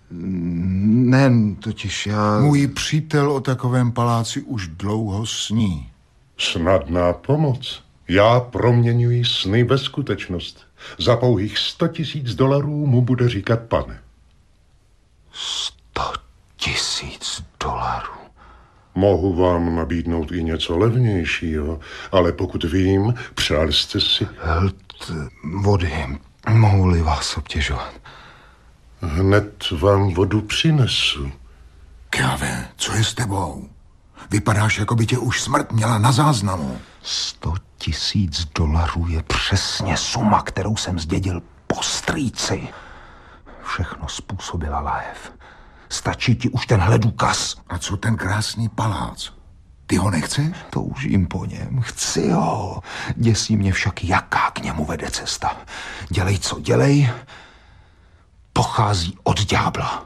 Ne, totiž já... Můj přítel o takovém paláci už dlouho sní. Snadná pomoc. Já proměňuji sny ve skutečnost. Za pouhých $100,000 mu bude říkat pane. $100,000? Mohu vám nabídnout i něco levnějšího, ale pokud vím, přál jste si... Hlt vody, mohu-li vás obtěžovat? Hned vám vodu přinesu. Kjave, co je s tebou? Vypadáš, jako by tě už smrt měla na záznamu. $100,000 je přesně suma, kterou jsem zdědil po strýci. Všechno způsobila lahev. Stačí ti už tenhle důkaz. A co ten krásný palác? Ty ho nechceš? Toužím po něm, chci ho. Děsí mě však, jaká k němu vede cesta. Dělej, co dělej, pochází od ďábla.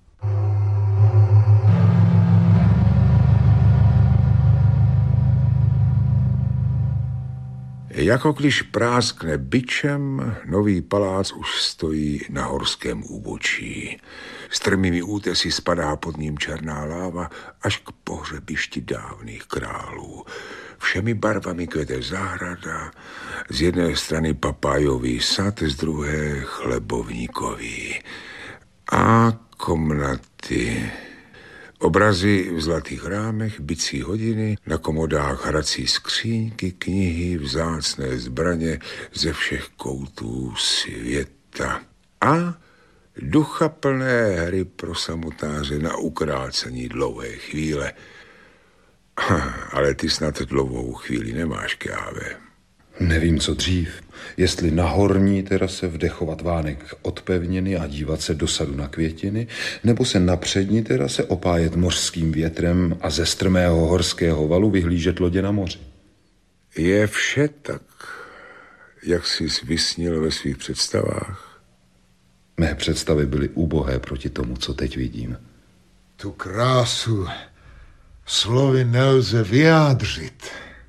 Jako když práskne bičem, nový palác už stojí na horském úbočí. Strmými útesy spadá pod ním černá láva až k pohřebišti dávných králů. Všemi barvami kvete zahrada, z jedné strany papájový sad, z druhé chlebovníkový. A komnaty... Obrazy v zlatých rámech, bicí hodiny, na komodách hrací skříňky, knihy, vzácné zbraně ze všech koutů světa. A duchaplné hry pro samotáře na ukrácení dlouhé chvíle. Ale ty snad dlouhou chvíli nemáš, Kjáve. Nevím, co dřív. Jestli na horní terase vdechovat vánek od pevniny a dívat se do sadu na květiny, nebo se na přední terase opájet mořským větrem a ze strmého horského valu vyhlížet lodě na moři. Je vše tak, jak jsi vysnil ve svých představách? Mé představy byly úbohé proti tomu, co teď vidím. Tu krásu slovy nelze vyjádřit.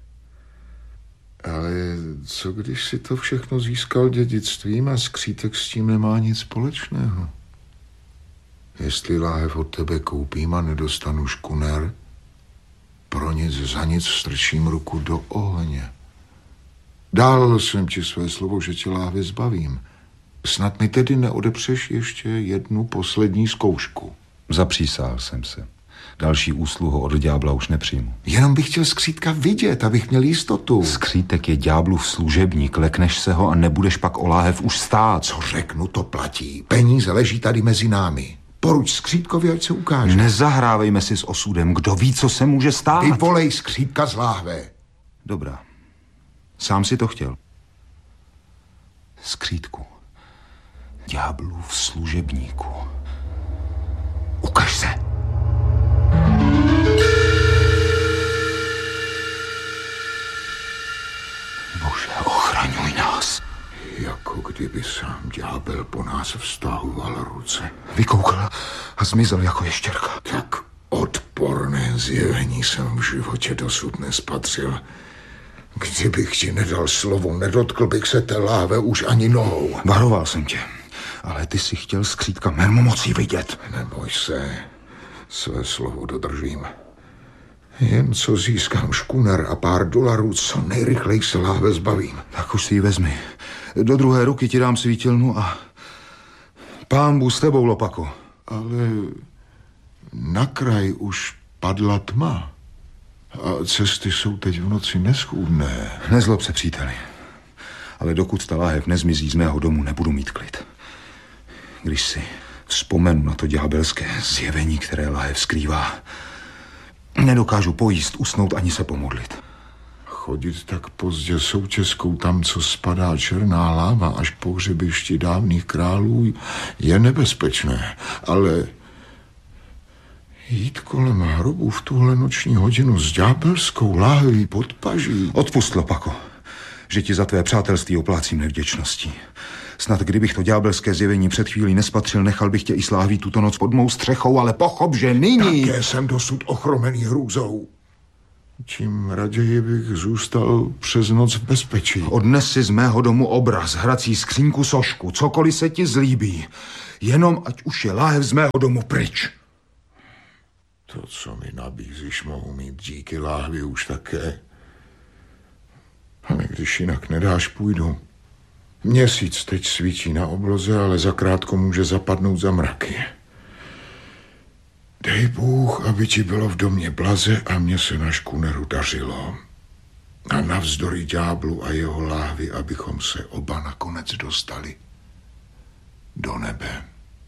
Ale co když si to všechno získal dědictvím a skřítek s tím nemá nic společného? Jestli láhev od tebe koupím a nedostanu škuner, pro nic za nic strčím ruku do ohně. Dal jsem ti své slovo, že ti láhve zbavím. Snad mi tedy neodepřeš ještě jednu poslední zkoušku. Zapřísahal jsem se. Další úsluhu od ďábla už nepřijmu. Jenom bych chtěl skřítka vidět, abych měl jistotu. Skřítek je ďáblův služebník, lekneš se ho a nebudeš pak o láhev už stát. Co řeknu, to platí. Peníze leží tady mezi námi. Poruč skřítkovi, ať se ukáže. Nezahrávejme si s osudem, kdo ví, co se může stát. Vyvolej skřítka z láhve. Dobrá. Sám si to chtěl. Skřítku. Ďáblův služebníku. Ukaž se. Bože, ochraňuj nás. Jako kdyby sám ďábel po nás vztahoval ruce. Vykoukl a zmizel jako ještěrka. Tak odporné zjevení jsem v životě dosud nespatřil. Kdybych ti nedal slovo, nedotkl bych se té láhve už ani nohou. Varoval jsem tě, ale ty si chtěl skřítka mermomocí vidět. Neboj se, své slovo dodržím. Jen co získám škuner a pár dolarů, co nejrychleji se láhve zbavím. Tak už si ji vezmi. Do druhé ruky ti dám svítilnu a pán Bůh s tebou, Lopako. Ale na kraj už padla tma. A cesty jsou teď v noci neschůdné. Nezlob se, příteli. Ale dokud ta láhev nezmizí z mého domu, nebudu mít klid. Když si vzpomenu na to ďábelské zjevení, které láhev skrývá, nedokážu pojíst, usnout ani se pomodlit. Chodit tak pozdě součeskou tam, co spadá černá láva až k pohřebišti dávných králů, je nebezpečné, ale jít kolem hrobu v tuhle noční hodinu s ďábelskou láhví pod paží. Odpust, Lopako, že ti za tvé přátelství oplácím nevděčností. Snad kdybych to ďábelské zjevení před chvílí nespatřil, nechal bych tě i s láhví tuto noc pod mou střechou, ale pochop, že nyní... Také jsem dosud ochromený hrůzou. Čím raději bych zůstal přes noc v bezpečí. Odnes si z mého domu obraz, hrací skřínku, sošku, cokoliv se ti zlíbí. Jenom ať už je láhev z mého domu pryč. To, co mi nabízíš, mohu mít díky láhvi už také. Ale když jinak nedáš, půjdu. Měsíc teď svítí na obloze, ale zakrátko může zapadnout za mraky. Dej Bůh, aby ti bylo v domě blaze a mně se na škuneru dařilo. A navzdory ďáblu a jeho láhvi, abychom se oba nakonec dostali do nebe.